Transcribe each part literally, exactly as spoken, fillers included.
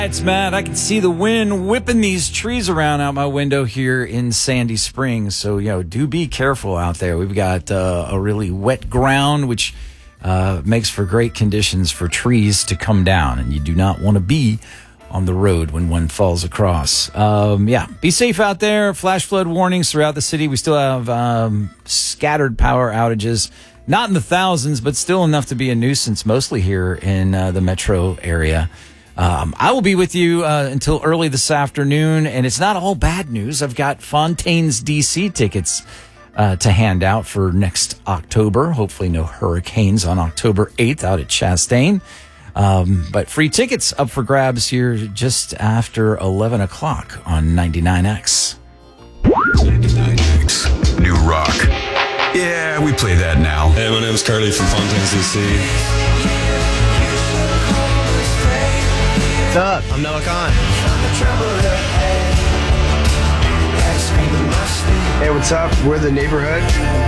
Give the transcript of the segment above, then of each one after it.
It's Matt. I can see the wind whipping these trees around out my window here in Sandy Springs. So, you know, do be careful out there. We've got uh, a really wet ground, which uh, makes for great conditions for trees to come down. And you do not want to be on the road when one falls across. Um, yeah, be safe out there. Flash flood warnings throughout the city. We still have um, scattered power outages. Not in the thousands, but still enough to be a nuisance, mostly here in uh, the metro area. Um, I will be with you uh, until early this afternoon, and it's not all bad news. I've got Fontaine's D C tickets uh, to hand out for next October. Hopefully no hurricanes on October eighth out at Chastain. Um, but free tickets up for grabs here just after eleven o'clock on ninety-nine X. ninety-nine X, new rock. Yeah, we play that now. Hey, my name's Carly from Fontaine's D C. What's up? I'm Noah Khan. Hey, what's up? We're The Neighborhood.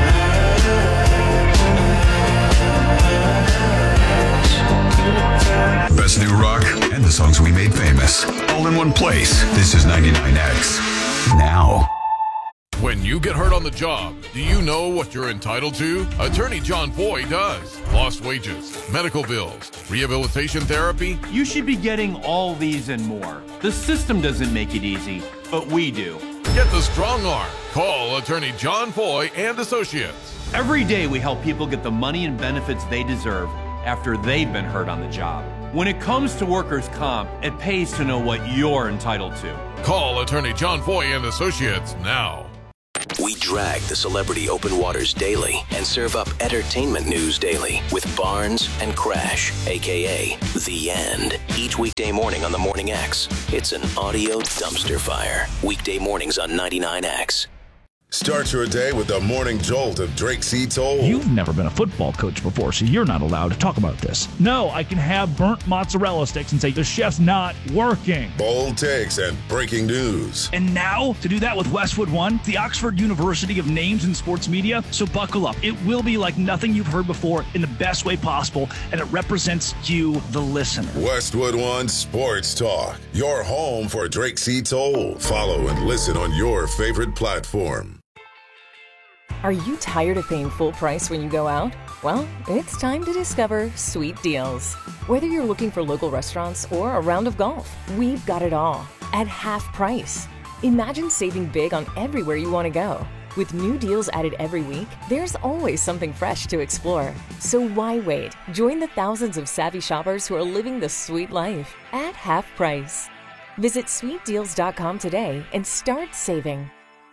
Best new rock and the songs we made famous. All in one place. This is ninety-nine X. Now. When you get hurt on the job, do you know what you're entitled to? Attorney John Foy does. Lost wages, medical bills, rehabilitation therapy. You should be getting all these and more. The system doesn't make it easy, but we do. Get the strong arm. Call Attorney John Foy and Associates. Every day we help people get the money and benefits they deserve after they've been hurt on the job. When it comes to workers' comp, it pays to know what you're entitled to. Call Attorney John Foy and Associates now. We drag the celebrity open waters daily and serve up entertainment news daily with Barnes and Crash, a k a. The End. Each weekday morning on the Morning X, it's an audio dumpster fire. Weekday mornings on ninety-nine X. Start your day with the morning jolt of Drake C. Toll. You've never been a football coach before, so you're not allowed to talk about this. No, I can have burnt mozzarella sticks and say the chef's not working. Bold takes and breaking news. And now, to do that with Westwood One, the Oxford University of Names in Sports Media. So buckle up. It will be like nothing you've heard before in the best way possible, and it represents you, the listener. Westwood One Sports Talk, your home for Drake C. Toll. Follow and listen on your favorite platform. Are you tired of paying full price when you go out? Well, it's time to discover Sweet Deals. Whether you're looking for local restaurants or a round of golf, we've got it all at half price. Imagine saving big on everywhere you want to go. With new deals added every week, there's always something fresh to explore. So why wait? Join the thousands of savvy shoppers who are living the sweet life at half price. Visit sweet deals dot com today and start saving.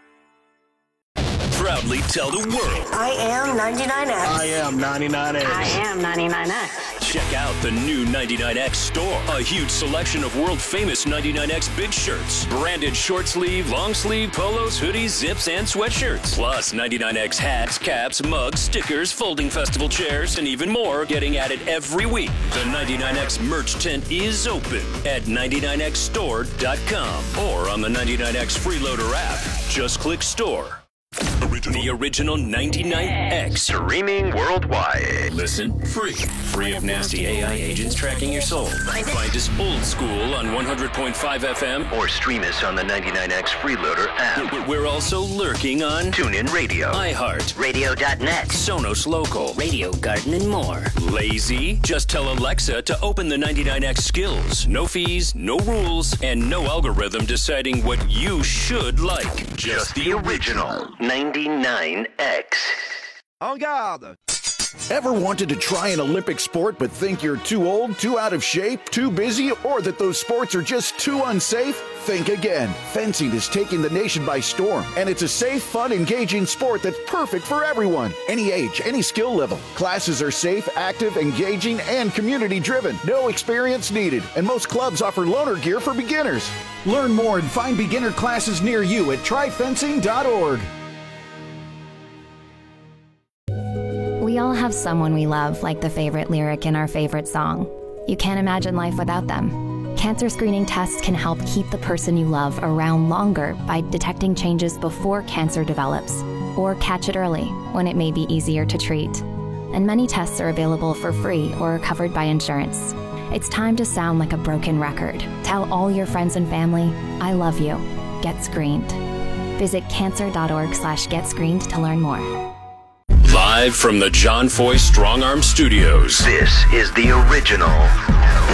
Proudly tell the world. I am ninety-nine X. I am ninety-nine X. I am ninety-nine X. Check out the new ninety-nine X store. A huge selection of world-famous ninety-nine X big shirts. Branded short sleeve, long sleeve, polos, hoodies, zips, and sweatshirts. Plus ninety-nine X hats, caps, mugs, stickers, folding festival chairs, and even more getting added every week. The ninety-nine X merch tent is open at ninety-nine X store dot com or on the ninety-nine X Freeloader app. Just click store. Original. The original ninety-nine X. Streaming worldwide. Listen free. Free of nasty A I agents tracking your soul. Find us old school on one hundred point five F M or stream us on the ninety-nine X Freeloader app. We're also lurking on TuneIn Radio, iHeart, radio dot net, Sonos Local, Radio Garden, and more. Lazy? Just tell Alexa to open the ninety-nine X skills. No fees, no rules, and no algorithm deciding what you should like. Just the original ninety-nine X. En garde! Ever wanted to try an Olympic sport but think you're too old, too out of shape, too busy, or that those sports are just too unsafe? Think again. Fencing is taking the nation by storm, and it's a safe, fun, engaging sport that's perfect for everyone. Any age, any skill level. Classes are safe, active, engaging, and community-driven. No experience needed, and most clubs offer loaner gear for beginners. Learn more and find beginner classes near you at try fencing dot org. We all have someone we love, like the favorite lyric in our favorite song. You can't imagine life without them. Cancer screening tests can help keep the person you love around longer by detecting changes before cancer develops, or catch it early when it may be easier to treat. And many tests are available for free or covered by insurance. It's time to sound like a broken record. Tell all your friends and family, I love you. Get screened. Visit cancer.org slash get screened to learn more. Live from the John Foy Strong Arm Studios. This is the original